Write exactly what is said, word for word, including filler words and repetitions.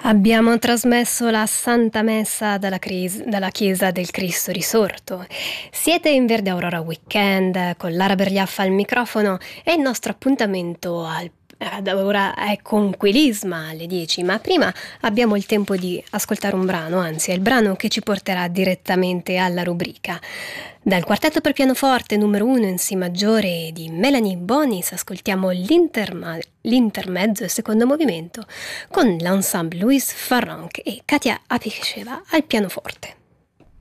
Abbiamo trasmesso la Santa Messa dalla, cris- dalla Chiesa del Cristo Risorto. Siete in Verde Aurora Weekend con Lara Bergliaffa al microfono e il nostro appuntamento al ad ora è con Quilisma alle dieci, ma prima abbiamo il tempo di ascoltare un brano, anzi è il brano che ci porterà direttamente alla rubrica. Dal quartetto per pianoforte numero uno in Si maggiore di Melanie Bonis ascoltiamo l'interma- l'intermezzo e secondo movimento con l'ensemble Louis Farranc e Katia Apicheva al pianoforte.